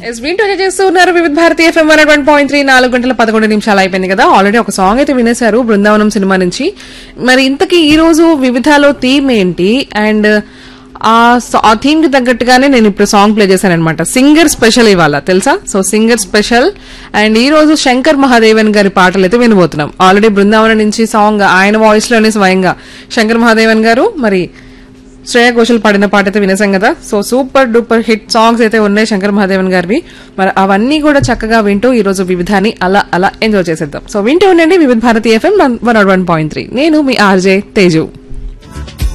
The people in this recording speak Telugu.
వింటూ చేస్తున్నారు వివిధ భారతి ఎఫ్ఎం 101.3 4 గంటల 11 నిమిషాలు అయిపోయింది కదా. ఆల్రెడీ ఒక సాంగ్ అయితే వినేశారు బృందావనం సినిమా నుంచి. మరి ఇంతకీ ఈ రోజు వివిధాలో థీమ్ ఏంటి అండ్ ఆ థీమ్ కి తగ్గట్టుగానే నేను ఇప్పుడు సాంగ్ ప్లే చేశాను అనమాట. సింగర్ స్పెషల్ ఇవాళ తెలుసా. సో సింగర్ స్పెషల్ అండ్ ఈ రోజు శంకర్ మహాదేవన్ గారి పాటలు అయితే వినబోతున్నాం. ఆల్రెడీ బృందావనం నుంచి సాంగ్ ఆయన వాయిస్ లోనే స్వయంగా శంకర్ మహాదేవన్ గారు మరి శ్రేయా ఘోషల్ పాడిన పాట అయితే వినేసాం కదా. So super duper hit songs అయితే ఉన్నాయి శంకర్ మహాదేవన్ గారివి. మరి అవన్నీ కూడా చక్కగా వింటూ ఈ రోజు వివిధాన్ని అలా అలా ఎంజాయ్ చేసేద్దాం. సో వింటూ ఉండండి వివిధ భారతి ఎఫ్ఎం 101.3. నేను మీ ఆర్జే తేజు.